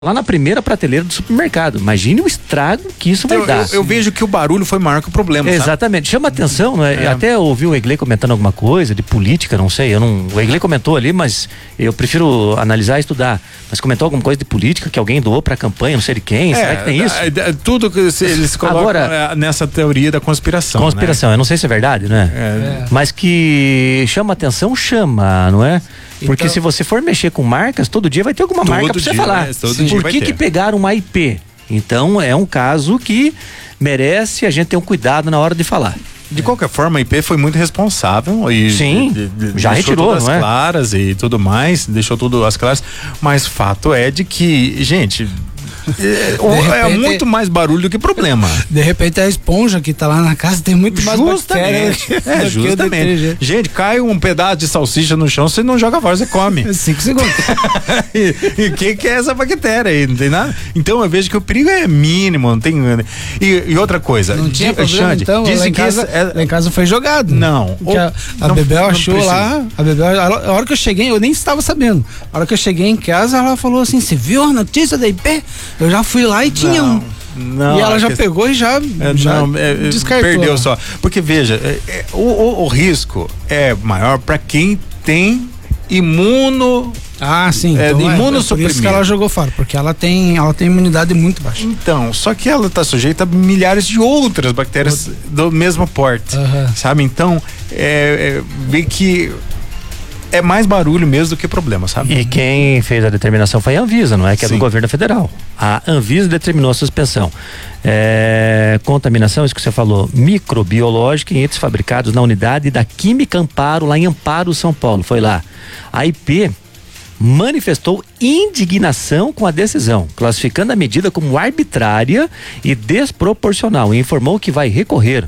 lá na primeira prateleira do supermercado. Imagine o estrago que isso vai dar. Eu vejo que o barulho foi maior que o problema. Exatamente. Chama atenção, né? Até ouvi o Egley comentando alguma coisa de política, não sei. O Egley comentou ali, mas eu prefiro analisar e estudar. Mas comentou alguma coisa de política que alguém doou pra campanha, não sei de quem. Será que tem isso? Tudo que eles colocam agora, nessa teoria da conspiração. Conspiração, né? Eu não sei se é verdade, né? Mas que chama atenção, não é? Porque se você for mexer com marcas, todo dia vai ter alguma marca pra você falar. Por que pegaram uma IP? Então é um caso que merece a gente ter um cuidado na hora de falar. De qualquer forma, a IP foi muito responsável e já retirou, tudo não é? Claras e tudo mais, deixou tudo às claras, mas fato é de que, gente, é muito mais barulho do que problema. De repente a esponja que tá lá na casa tem muito mais bactéria. Justamente. Gente, cai um pedaço de salsicha no chão, você não joga fora, você come. 5 segundos. E o que é essa bactéria aí? Não tem nada? Então eu vejo que o perigo é mínimo, não tem. E outra coisa, não tinha problema, Xande, então, dizem que lá em casa foi jogado. Não. A Bebel achou lá, a hora que eu cheguei, eu nem estava sabendo. A hora que eu cheguei em casa, ela falou assim: você viu a notícia da IP? Eu já fui lá e tinha um. Não, e ela já pegou e já descartou. Perdeu só. Porque veja, o risco é maior para quem tem imunossuprimido. Por isso que ela jogou fora, porque ela tem imunidade muito baixa. Então, só que ela está sujeita a milhares de outras bactérias do mesmo porte, sabe? Então, vê que é mais barulho mesmo do que problema, sabe? E quem fez a determinação foi a Anvisa, não é? Que é do governo federal. A Anvisa determinou a suspensão. Contaminação, isso que você falou, microbiológica em itens fabricados na unidade da Química Amparo, lá em Amparo, São Paulo. Foi lá. A IP manifestou indignação com a decisão, classificando a medida como arbitrária e desproporcional e informou que vai recorrer.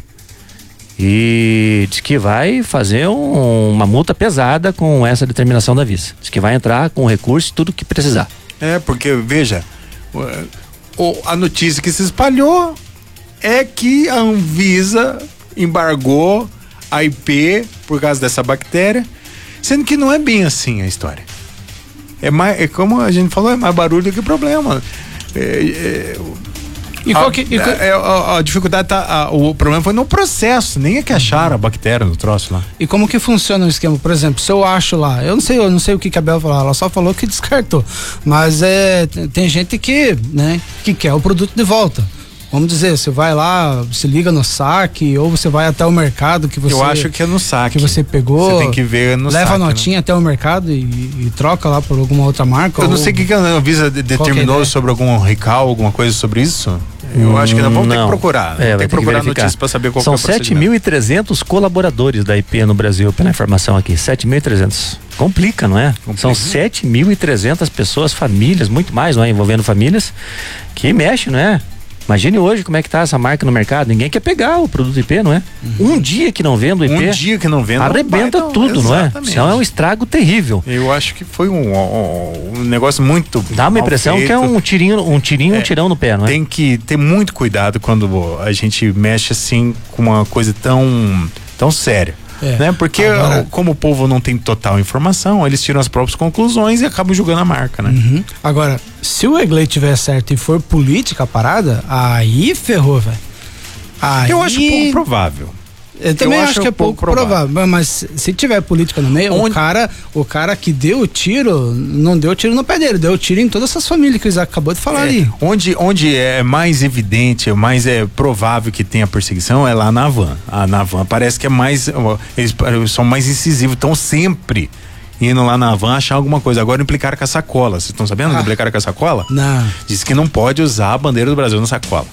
E diz que vai fazer uma multa pesada com essa determinação da Anvisa. Diz que vai entrar com recurso e tudo que precisar. Porque, veja, a notícia que se espalhou é que a Anvisa embargou a IP por causa dessa bactéria, sendo que não é bem assim a história. Como a gente falou, é mais barulho do que problema. A dificuldade o problema foi no processo, nem é que acharam a bactéria no troço lá. E como que funciona o esquema? Por exemplo, se eu acho lá, eu não sei o que a Bel falou, ela só falou que descartou, mas tem gente que quer o produto de volta. Vamos dizer, você vai lá, se liga no saque, ou você vai até o mercado que você... Eu acho que é no saque. Que você pegou. Você tem que ver no saque. Leva a notinha até o mercado e troca lá por alguma outra marca. Eu não sei o que a Anvisa determinou sobre algum recall, alguma coisa sobre isso. Eu acho que nós vamos ter que procurar. Tem que procurar notícias para saber qual São é o procedimento. 7.300 colaboradores da IP no Brasil, pela informação aqui. 7.300. Complica, não é? São 7.300 pessoas, famílias, muito mais, não é? Envolvendo famílias que mexem, não é? Imagine hoje como é que tá essa marca no mercado. Ninguém quer pegar o produto IP, não é? Um dia que não vendo IP, arrebenta tudo, não é? Então é um estrago terrível. Eu acho que foi um negócio muito dá uma impressão feito. Que é um tirão no pé, não é? Tem que ter muito cuidado quando a gente mexe assim com uma coisa tão séria. Né? Porque como o povo não tem total informação, eles tiram as próprias conclusões e acabam julgando a marca, né? Agora, se o Egley tiver certo e for política a parada, aí ferrou, velho. Eu acho pouco provável. Eu também acho que é pouco provável, mas se tiver política no meio, o cara que deu o tiro, não deu tiro no pé dele, deu tiro em todas essas famílias que o Isaac acabou de falar ali. Onde é mais evidente, mais provável que tenha perseguição é lá na Havan. Na Havan parece que é mais, eles são mais incisivos, estão sempre indo lá na Havan achar alguma coisa. Agora implicaram com a sacola, vocês estão sabendo que implicaram com a sacola? Não. Diz que não pode usar a bandeira do Brasil na sacola.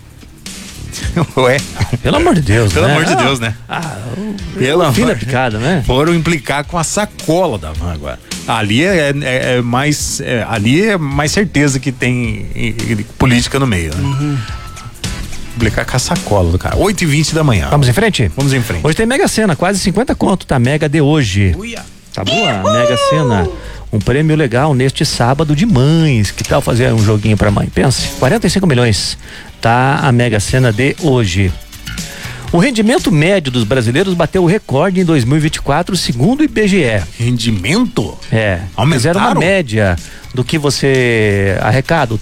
Ué? Pelo amor de Deus, Pelo amor de Deus, né? Fim da picada, né? Foram implicar com a sacola da van agora. Ali é mais certeza que tem política no meio, né? Implicar com a sacola do cara. 8h20 da manhã. Vamos em frente? Vamos em frente. Hoje tem Mega Sena, quase 50 conto, tá? Mega de hoje. Tá boa? Mega Sena. Um prêmio legal neste sábado de mães. Que tal fazer um joguinho pra mãe? Pense, 45 milhões. Tá a Mega Sena de hoje. O rendimento médio dos brasileiros bateu o recorde em 2024, segundo o IBGE. Rendimento? É. Aumentaram? Fizeram uma média do que você arrecada,